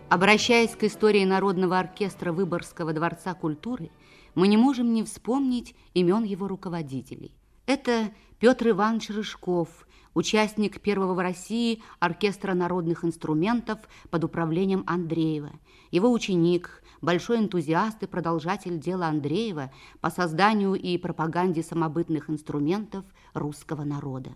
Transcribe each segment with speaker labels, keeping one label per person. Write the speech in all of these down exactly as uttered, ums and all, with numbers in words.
Speaker 1: Обращаясь к истории Народного оркестра Выборгского дворца культуры, мы не можем не вспомнить имен его руководителей. Это Петр Иванович Рыжков, участник первого в России оркестра народных инструментов под управлением Андреева, его ученик, большой энтузиаст и продолжатель дела Андреева по созданию и пропаганде самобытных инструментов русского народа.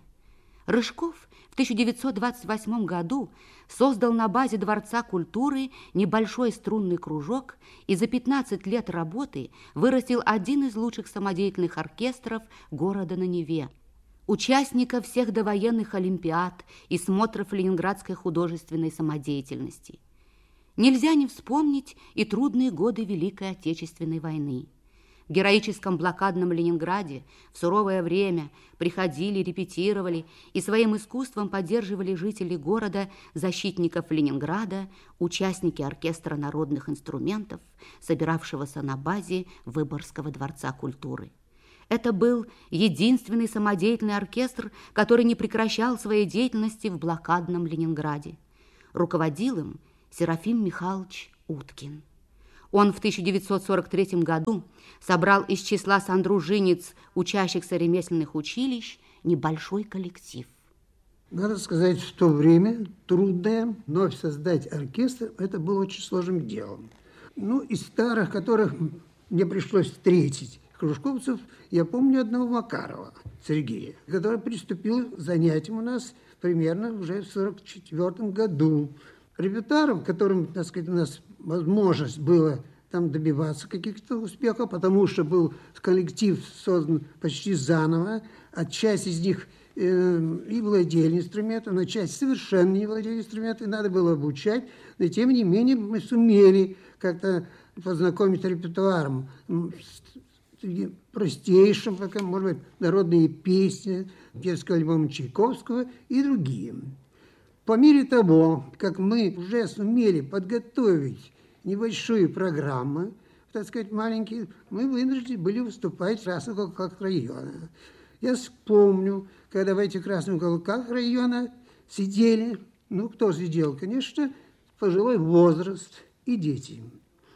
Speaker 1: Рыжков в тысяча девятьсот двадцать восьмом году создал на базе Дворца культуры небольшой струнный кружок и за пятнадцать лет работы вырастил один из лучших самодеятельных оркестров города на Неве, участника всех довоенных олимпиад и смотров ленинградской художественной самодеятельности. Нельзя не вспомнить и трудные годы Великой Отечественной войны. В героическом блокадном Ленинграде в суровое время приходили, репетировали и своим искусством поддерживали жители города, защитников Ленинграда, участники оркестра народных инструментов, собиравшегося на базе Выборгского дворца культуры. Это был единственный самодеятельный оркестр, который не прекращал своей деятельности в блокадном Ленинграде. Руководил им Серафим Михайлович Уткин. Он в тысяча девятьсот сорок третьем году собрал из числа сандружинец, учащихся ремесленных училищ, небольшой коллектив.
Speaker 2: Надо сказать, в то время трудное вновь создать оркестр, это было очень сложным делом. Ну, из старых, которых мне пришлось встретить, кружковцев, я помню одного Макарова, Сергея, который приступил к занятиям у нас примерно уже в сорок четвёртом году. Репертуаром, которым, так сказать, у нас возможность была там добиваться каких-то успехов, потому что был коллектив создан почти заново, а часть из них э, и владели инструментом, но часть совершенно не владели инструментом, и надо было обучать, но тем не менее мы сумели как-то познакомить репертуаром с простейшим, пока, может быть, народные песни, детского альбома Чайковского и другие. По мере того, как мы уже сумели подготовить небольшую программу, так сказать, маленькие, мы вынуждены были выступать в красных уголках района. Я вспомню, когда в этих красных уголках района сидели, ну, кто сидел, конечно, пожилой возраст и дети.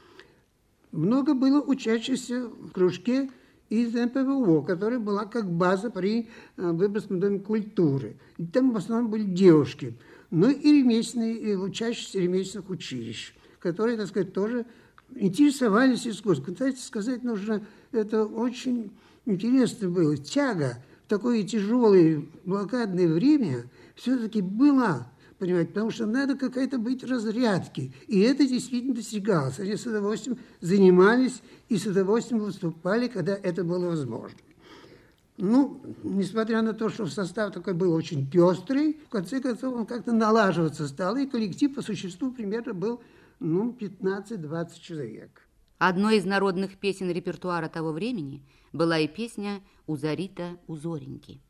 Speaker 2: Много было учащихся в кружке из эн пэ вэ о, которая была как база при Выборгском доме культуры. И там в основном были девушки, но и ремесленные, и учащиеся ремесленных училищ, которые, так сказать, тоже интересовались искусством. Кстати сказать, нужно, это очень интересно было. Тяга в такое тяжелое блокадное время все-таки была, понимаете, потому что надо какая-то быть разрядки. И это действительно достигалось. Они с удовольствием занимались и с удовольствием выступали, когда это было возможно. Ну, несмотря на то, что состав такой был очень пестрый, в конце концов он как-то налаживаться стал, и коллектив по существу примерно был, ну, пятнадцать-двадцать человек.
Speaker 1: Одной из народных песен репертуара того времени была и песня «Узорита, узореньки».